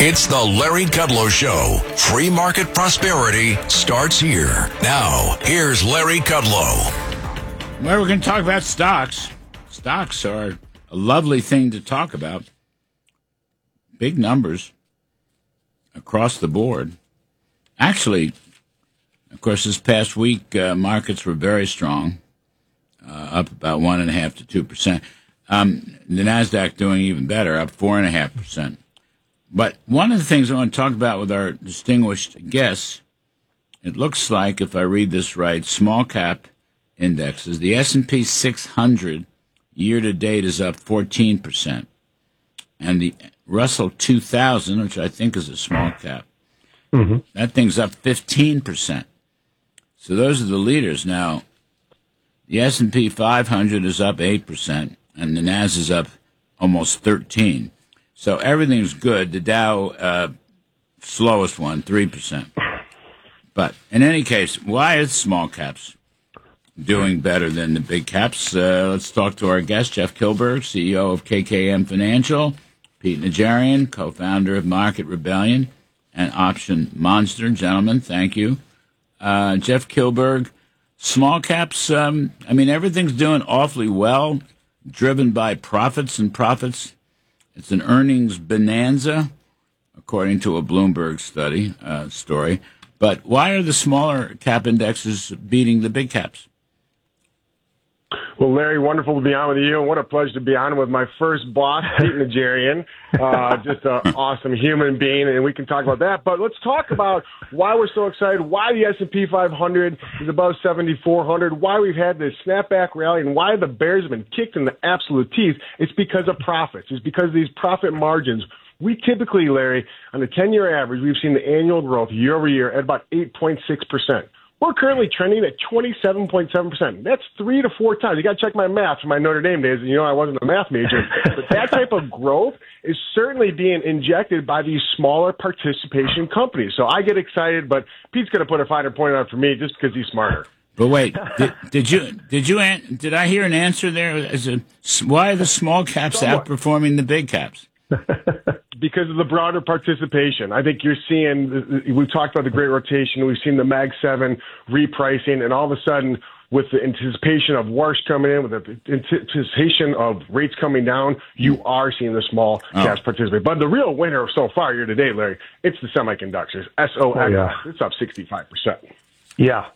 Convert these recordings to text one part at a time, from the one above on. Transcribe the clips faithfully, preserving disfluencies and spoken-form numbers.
It's the Larry Kudlow Show. Free market prosperity starts here. Now, here's Larry Kudlow. Well, we're going to talk about stocks. Stocks are a lovely thing to talk about. Big numbers across the board. Actually, of course, this past week, uh, markets were very strong, uh, up about one point five to two percent. Um, the NASDAQ doing even better, up four point five percent. But one of the things I want to talk about with our distinguished guests, it looks like, if I read this right, small cap indexes, the S and P six hundred year-to-date is up fourteen percent. And the Russell two thousand, which I think is a small cap, mm-hmm. that thing's up fifteen percent. So those are the leaders. Now, the S and P five hundred is up eight percent, and the Nas is up almost thirteen percent. So everything's good. The Dow, uh, slowest one, three percent. But in any case, why is small caps doing better than the big caps? Uh, let's talk to our guest, Jeff Kilberg, C E O of K K M Financial, Pete Najarian, co-founder of Market Rebellion and Option Monster. Gentlemen, thank you. Uh, Jeff Kilberg, small caps, um, I mean, everything's doing awfully well, driven by profits and profits. It's an earnings bonanza, according to a Bloomberg study uh, story. But why are the smaller cap indexes beating the big caps? Well, Larry, wonderful to be on with you, and what a pleasure to be on with my first boss, Pete Najarian, uh, just an awesome human being, and we can talk about that. But let's talk about why we're so excited, why the S and P five hundred is above seventy-four hundred, why we've had this snapback rally, and why the bears have been kicked in the absolute teeth. It's because of profits. It's because of these profit margins. We typically, Larry, on the ten-year average, we've seen the annual growth year over year at about eight point six percent. We're currently trending at twenty-seven point seven percent. That's three to four times. You got to check my math from my Notre Dame days. You know, I wasn't a math major. But that type of growth is certainly being injected by these smaller participation companies. So I get excited, but Pete's going to put a finer point on it for me just because he's smarter. But wait, did, did you did you did I hear an answer there? As a, why are the small caps Somewhat. outperforming the big caps? Because of the broader participation. I think you're seeing, we've talked about the great rotation, we've seen the Mag seven repricing, and all of a sudden, with the anticipation of Warsh coming in, with the anticipation of rates coming down, you are seeing the small oh. caps participate. But the real winner so far year to date, Larry, it's the semiconductors. S O X, oh, yeah. It's up sixty-five percent. Yeah.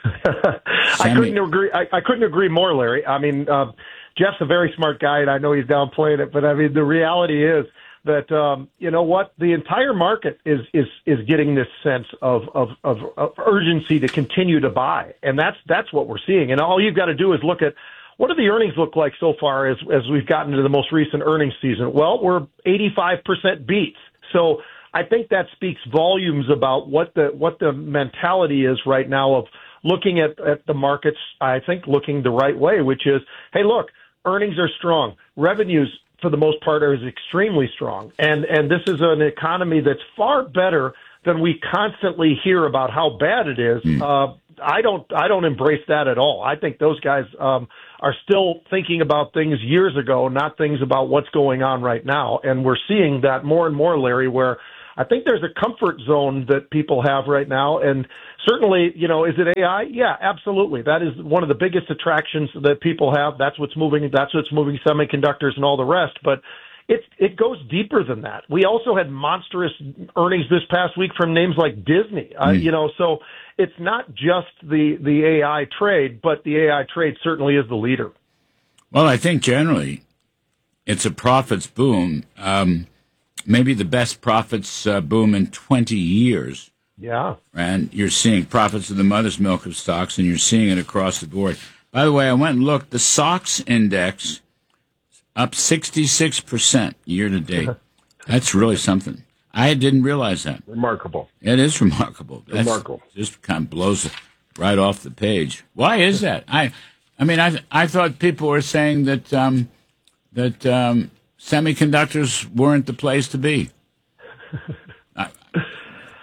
I couldn't agree. I, I couldn't agree more, Larry. I mean, uh, Jeff's a very smart guy, and I know he's downplaying it, but I mean, the reality is that, um, you know what, the entire market is, is, is getting this sense of, of, of, of urgency to continue to buy. And that's, that's what we're seeing. And all you've got to do is look at what do the earnings look like so far as, as we've gotten to the most recent earnings season? Well, we're eighty-five percent beats. So I think that speaks volumes about what the, what the mentality is right now of looking at, at the markets, I think looking the right way, which is, hey, look, earnings are strong. Revenues, for the most part, are extremely strong. And and this is an economy that's far better than we constantly hear about how bad it is. Mm. Uh, I don't I don't embrace that at all. I think those guys um, are still thinking about things years ago, not things about what's going on right now. And we're seeing that more and more, Larry, where I think there's a comfort zone that people have right now. And certainly, you know, is it A I? Yeah, absolutely. That is one of the biggest attractions that people have. That's what's moving. That's what's moving semiconductors and all the rest. But it it goes deeper than that. We also had monstrous earnings this past week from names like Disney. Mm. Uh, you know, so it's not just the the A I trade, but the A I trade certainly is the leader. Well, I think generally it's a profits boom. Um, maybe the best profits uh, boom in twenty years. Yeah. And you're seeing profits of the mother's milk of stocks, and you're seeing it across the board. By the way, I went and looked. The S O X index up sixty-six percent year to date. That's really something. I didn't realize that. Remarkable. It is remarkable. That's remarkable. Just kind of blows it right off the page. Why is that? I I mean, I I thought people were saying that um, that um, semiconductors weren't the place to be.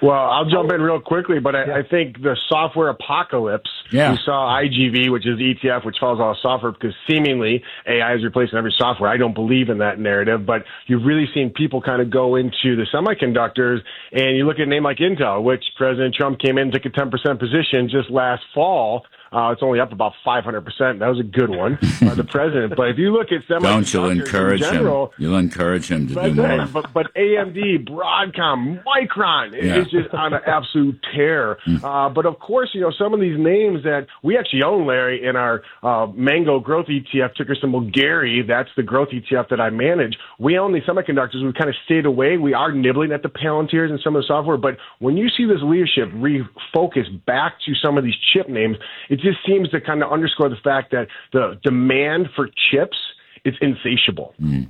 Well, I'll jump in real quickly, but I, yeah. I think the software apocalypse, yeah. we saw I G V, which is the E T F, which follows all software, because seemingly A I is replacing every software. I don't believe in that narrative, but you've really seen people kind of go into the semiconductors, and you look at a name like Intel, which President Trump came in and took a ten percent position just last fall. Uh, it's only up about five hundred percent. That was a good one by the president. But if you look at semiconductors Don't you'll encourage in general, him. You'll encourage him to do more. But, but A M D, Broadcom, Micron yeah. is just on an absolute tear. Uh, but of course, you know, some of these names that we actually own, Larry, in our uh, Mango Growth E T F, ticker symbol Gary, that's the growth E T F that I manage. We own these semiconductors. We've kind of stayed away. We are nibbling at the Palantirs and some of the software. But when you see this leadership refocus back to some of these chip names, it just seems to kind of underscore the fact that the demand for chips is insatiable. Mm.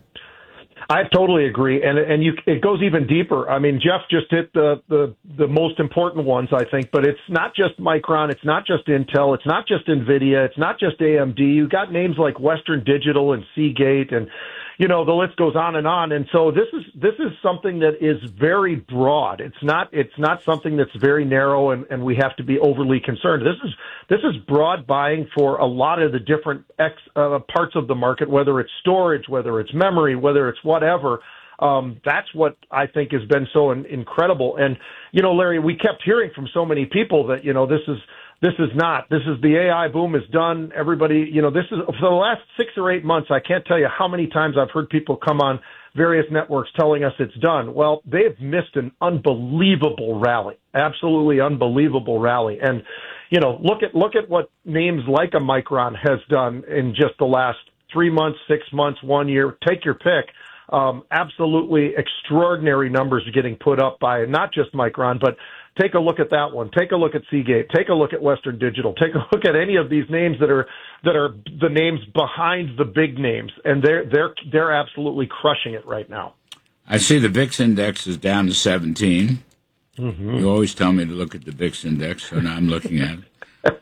I totally agree, and and you it goes even deeper. I mean, Jeff just hit the, the the most important ones, I think, but it's not just Micron, it's not just Intel, it's not just NVIDIA, it's not just A M D. You got names like Western Digital and Seagate, and you know the list goes on and on. And so this is this is something that is very broad. It's not it's not something that's very narrow, and, and we have to be overly concerned. This is this is broad buying for a lot of the different X, uh, parts of the market, whether it's storage, whether it's memory, whether it's whatever. Um, that's what I think has been so in, incredible. And, you know, Larry, we kept hearing from so many people that, you know, this is this is not. This is the A I boom is done. Everybody, you know, this is for the last six or eight months. I can't tell you how many times I've heard people come on various networks telling us it's done. Well, they have missed an unbelievable rally, absolutely unbelievable rally. And, you know, look at look at what names like a Micron has done in just the last three months, six months, one year. Take your pick. Um, absolutely extraordinary numbers getting put up by not just Micron, but take a look at that one. Take a look at Seagate. Take a look at Western Digital. Take a look at any of these names that are that are the names behind the big names, and they're they're they're absolutely crushing it right now. I see the V I X index is down to seventeen. Mm-hmm. You always tell me to look at the V I X index, so now I'm looking at it.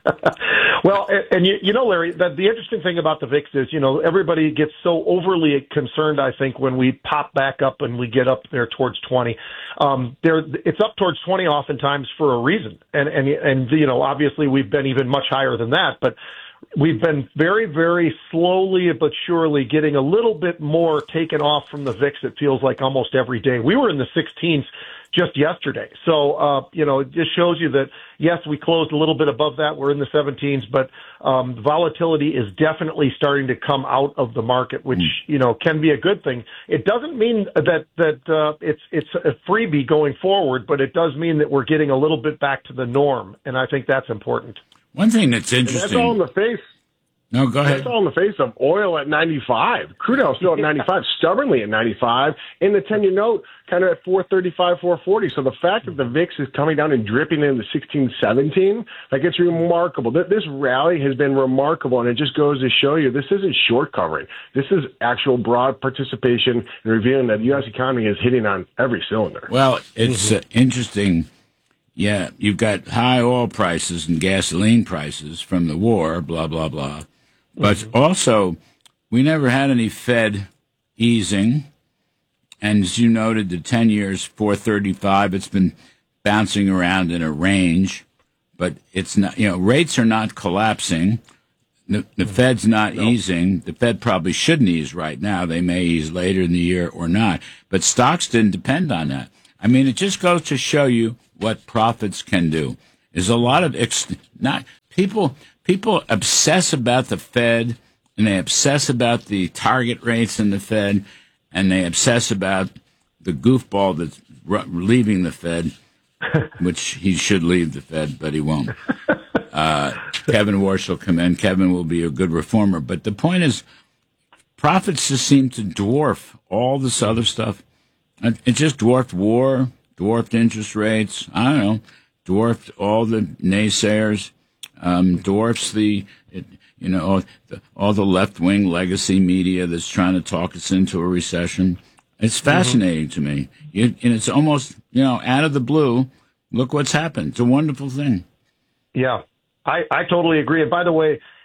Well, and you, you know, Larry, that the interesting thing about the V I X is, you know, everybody gets so overly concerned, I think, when we pop back up and we get up there towards twenty. Um, there, it's up towards twenty oftentimes for a reason. And, and, and, you know, obviously we've been even much higher than that, but we've been very, very slowly but surely getting a little bit more taken off from the V I X, it feels like almost every day. We were in the sixteens just yesterday. So, uh, you know, it just shows you that, yes, we closed a little bit above that. We're in the seventeens, but um, volatility is definitely starting to come out of the market, which, you know, can be a good thing. It doesn't mean that that uh, it's it's a freebie going forward, but it does mean that we're getting a little bit back to the norm, and I think that's important. One thing that's interesting. And that's all in the face. No, go ahead. That's all in the face of oil at ninety-five. Crude oil still at ninety-five, stubbornly at ninety-five. In the ten-year note, kind of at four thirty-five, four forty. So the fact that the V I X is coming down and dripping into sixteen, seventeen, like it's remarkable. This rally has been remarkable, and it just goes to show you this isn't short covering. This is actual broad participation and revealing that the U S economy is hitting on every cylinder. Well, it's uh, interesting. Yeah, you've got high oil prices and gasoline prices from the war, blah, blah, blah. But mm-hmm. also, we never had any Fed easing. And as you noted, the ten years, four thirty-five, it's been bouncing around in a range. But it's not, you know, rates are not collapsing. The, the Fed's not no. easing. The Fed probably shouldn't ease right now. They may ease later in the year or not. But stocks didn't depend on that. I mean, it just goes to show you what profits can do. There's a lot of ex- not people. People obsess about the Fed, and they obsess about the target rates in the Fed, and they obsess about the goofball that's r- leaving the Fed, which he should leave the Fed, but he won't. Uh, Kevin Warsh will come in. Kevin will be a good reformer. But the point is, profits just seem to dwarf all this other stuff. It just dwarfed war, dwarfed interest rates, I don't know, dwarfed all the naysayers. Um, dwarfs the, it, you know, all the, all the left-wing legacy media that's trying to talk us into a recession. It's fascinating mm-hmm. to me. You, and it's almost, you know, out of the blue, look what's happened. It's a wonderful thing. Yeah, I, I totally agree. And by the way,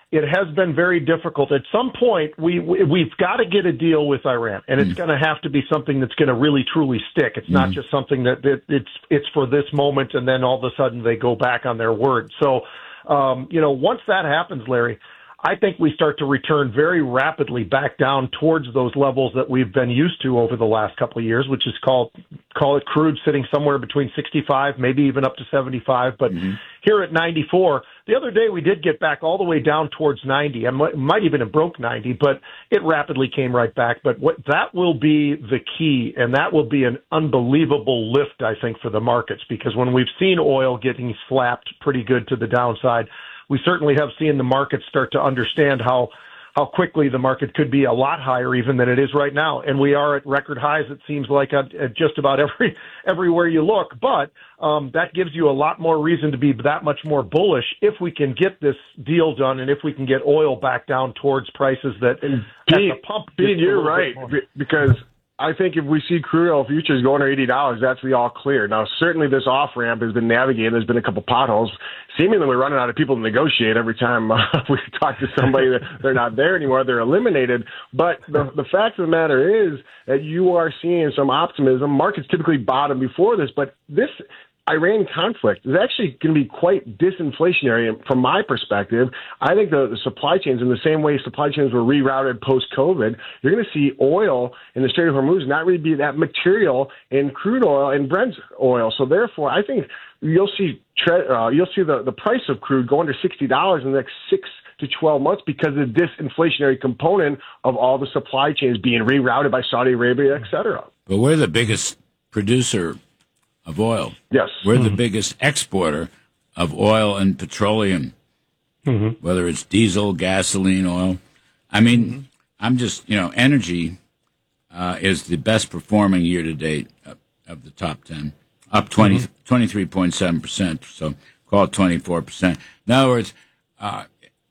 it has been very difficult. At some point, we, we we've got to get a deal with Iran, and it's mm. going to have to be something that's going to really truly stick. It's mm. not just something that, that it's it's for this moment, and then all of a sudden they go back on their word. So, um, you know, once that happens, Larry, I think we start to return very rapidly back down towards those levels that we've been used to over the last couple of years, which is called, call it crude sitting somewhere between sixty-five, maybe even up to seventy-five. But mm-hmm. here at ninety-four, the other day we did get back all the way down towards ninety. I might, might even have broke ninety, but it rapidly came right back. But what that will be the key, and that will be an unbelievable lift, I think, for the markets, because when we've seen oil getting slapped pretty good to the downside, we certainly have seen the market start to understand how how quickly the market could be a lot higher even than it is right now. And we are at record highs, it seems like, at, at just about every everywhere you look. But um, that gives you a lot more reason to be that much more bullish if we can get this deal done and if we can get oil back down towards prices that and at Pete, the pump. Pete, you're right, because I think if we see crude oil futures going to eighty dollars, that's the all clear. Now, certainly this off-ramp has been navigated. There's been a couple potholes. Seemingly we're running out of people to negotiate every time uh, we talk to somebody that they're not there anymore. They're eliminated. But the, the fact of the matter is that you are seeing some optimism. Markets typically bottom before this, but this Iran conflict is actually going to be quite disinflationary. And from my perspective, I think the, the supply chains, in the same way supply chains were rerouted post-COVID, you're going to see oil in the Strait of Hormuz not really be that material in crude oil and Brent oil. So therefore, I think you'll see tre- uh, you'll see the, the price of crude go under sixty dollars in the next six to twelve months because of the disinflationary component of all the supply chains being rerouted by Saudi Arabia, et cetera. But we're the biggest producer of oil. Yes. We're mm-hmm. the biggest exporter of oil and petroleum, mm-hmm. whether it's diesel, gasoline, oil. I mean, mm-hmm. I'm just, you know, energy uh, is the best performing year to date of, of the top ten, up twenty, mm-hmm. twenty-three point seven percent, so call it twenty-four percent. In other words, uh,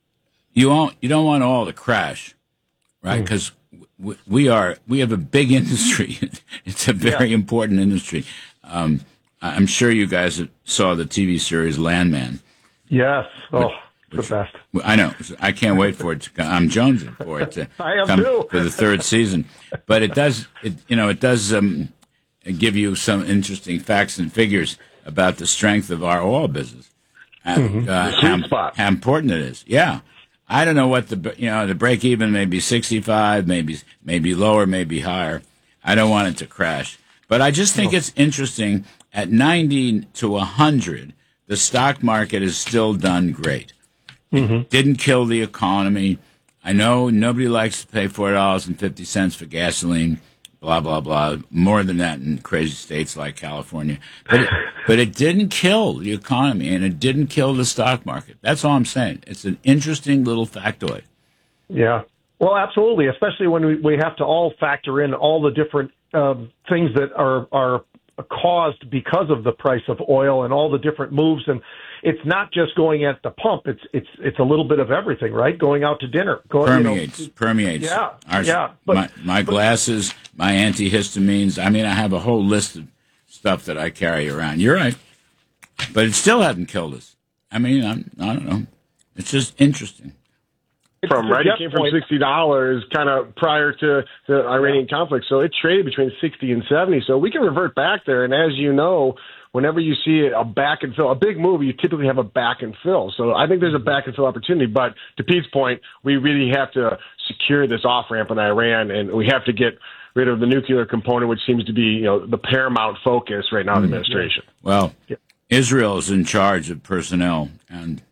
you, won't, you don't want oil to crash, right? Because mm-hmm. w- we are, we have a big industry. It's a very yeah. important industry. Um, I'm sure you guys saw the T V series Landman. Yes. Oh, which, the best. I know. I can't wait for it to come. I'm jonesing for it to I am come too. for the third season. But it does, it, you know, it does um, give you some interesting facts and figures about the strength of our oil business. And, mm-hmm. uh, Sweet how, spot. how important it is. Yeah. I don't know what the, you know, the break even may be sixty-five, maybe, maybe lower, maybe higher. I don't want it to crash. But I just think it's interesting, at ninety to one hundred, the stock market has still done great. Mm-hmm. It didn't kill the economy. I know nobody likes to pay four dollars and fifty cents for gasoline, blah, blah, blah, more than that in crazy states like California. But it, but it didn't kill the economy, and it didn't kill the stock market. That's all I'm saying. It's an interesting little factoid. Yeah. Well, absolutely, especially when we, we have to all factor in all the different um, things that are, are caused because of the price of oil and all the different moves. And it's not just going at the pump. It's it's it's a little bit of everything, right? Going out to dinner. Going, permeates, you know, permeates. Yeah, Our, yeah. But, my my but, glasses, my antihistamines. I mean, I have a whole list of stuff that I carry around. You're right. But it still hasn't killed us. I mean, I'm, I don't know. It's just interesting. From right, it came from sixty dollars kind of prior to the Iranian conflict, so it traded between sixty and seventy. So we can revert back there, and as you know, whenever you see a back and fill, a big move, you typically have a back and fill. So I think there's a back and fill opportunity. But to Pete's point, we really have to secure this off ramp in Iran, and we have to get rid of the nuclear component, which seems to be, you know, the paramount focus right now in the administration. Well, Israel is in charge of personnel, and